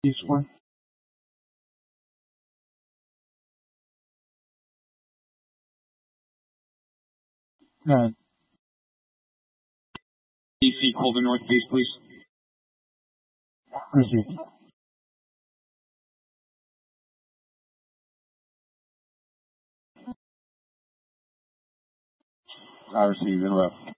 East one. DC, Colvin Northeast, please. Received. I received. Interrupt.